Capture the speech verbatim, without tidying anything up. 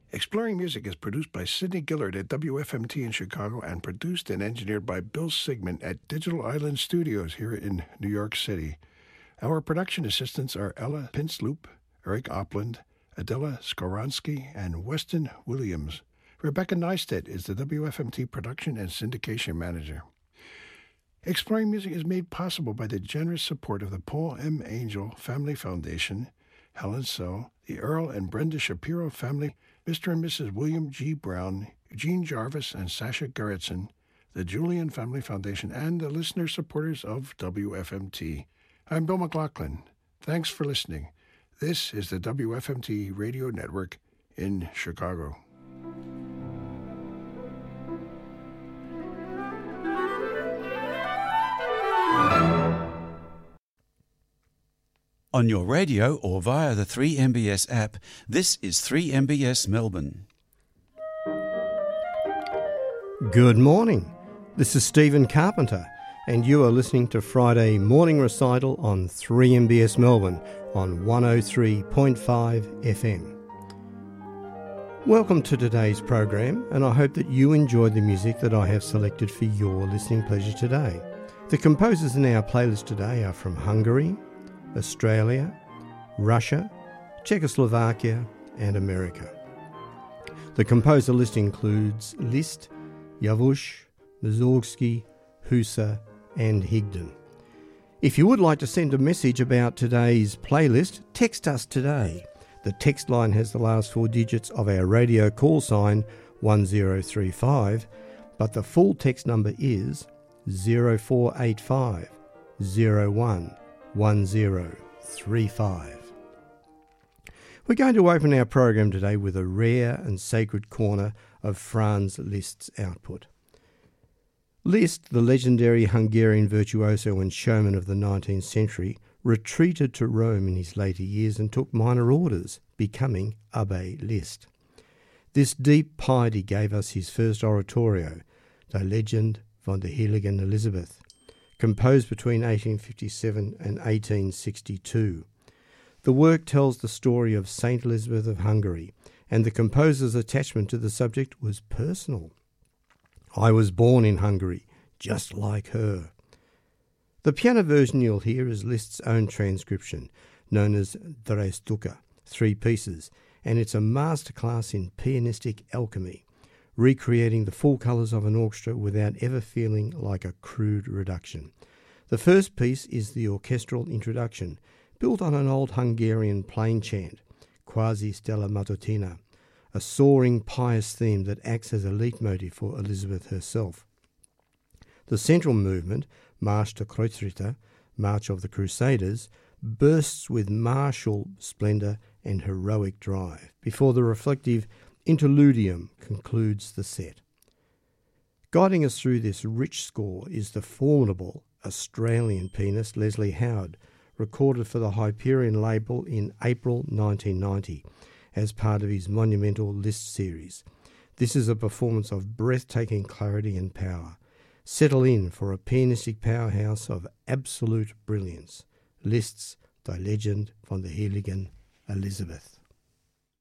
Exploring Music is produced by Sidney Gillard at W F M T in Chicago and produced and engineered by Bill Sigmund at Digital Island Studios here in New York City. Our production assistants are Ella Pinsloop, Eric Opland, Adela Skoronsky, and Weston Williams. Rebecca Neistat is the W F M T production and syndication manager. Exploring Music is made possible by the generous support of the Paul M. Angel Family Foundation, Helen So, the Earl and Brenda Shapiro family, Mister and Missus William G. Brown, Eugene Jarvis, and Sasha Gerritsen, the Julian Family Foundation, and the listener supporters of W F M T. I'm Bill McLaughlin. Thanks for listening. This is the W F M T Radio Network in Chicago. On your radio or via the three M B S app, this is three M B S Melbourne. Good morning. This is Stephen Carpenter, and you are listening to Friday Morning Recital on three M B S Melbourne on one oh three point five F M. Welcome to today's program, and I hope that you enjoyed the music that I have selected for your listening pleasure today. The composers in our playlist today are from Hungary, Australia, Russia, Czechoslovakia, and America. The composer list includes Liszt, Javush, Mussorgsky, Husa, and Higdon. If you would like to send a message about today's playlist, text us today. The text line has the last four digits of our radio call sign one zero three five, but the full text number is zero four eight five zero one one zero three five. We're going to open our program today with a rare and sacred corner of Franz Liszt's output. Liszt, the legendary Hungarian virtuoso and showman of the nineteenth century, retreated to Rome in his later years and took minor orders, becoming Abbe Liszt. This deep piety gave us his first oratorio, Die Legend von der Heiligen Elisabeth, composed between eighteen fifty-seven and eighteen sixty-two. The work tells the story of Saint Elizabeth of Hungary, and the composer's attachment to the subject was personal. I was born in Hungary, just like her. The piano version you'll hear is Liszt's own transcription, known as Drei Stücke, three pieces, and it's a masterclass in pianistic alchemy, recreating the full colours of an orchestra without ever feeling like a crude reduction. The first piece is the orchestral introduction, built on an old Hungarian plain chant, Quasi Stella Matutina, a soaring pious theme that acts as a leitmotif for Elizabeth herself. The central movement, Marsch der Kreuzritter, March of the Crusaders, bursts with martial splendour and heroic drive, before the reflective Interludium concludes the set. Guiding us through this rich score is the formidable Australian pianist Leslie Howard, recorded for the Hyperion label in April nineteen ninety as part of his monumental Liszt series. This is a performance of breathtaking clarity and power. Settle in for a pianistic powerhouse of absolute brilliance. Liszt's Die Legend von der Heiligen Elisabeth.